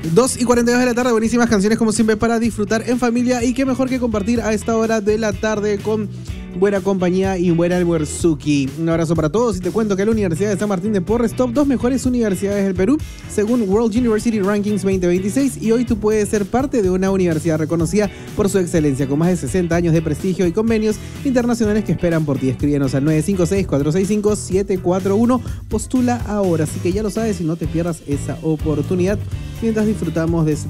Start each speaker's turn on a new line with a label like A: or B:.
A: 2:42 de la tarde, buenísimas canciones como siempre para disfrutar en familia y qué mejor que compartir a esta hora de la tarde con buena compañía y buen almuerzuki. Un abrazo para todos y te cuento que la Universidad de San Martín de Porres top 2 mejores universidades del Perú según World University Rankings 2026 y hoy tú puedes ser parte de una universidad reconocida por su excelencia con más de 60 años de prestigio y convenios internacionales que esperan por ti. Escríbenos al 956-465-741. Postula ahora, así que ya lo sabes y no te pierdas esa oportunidad mientras disfrutamos de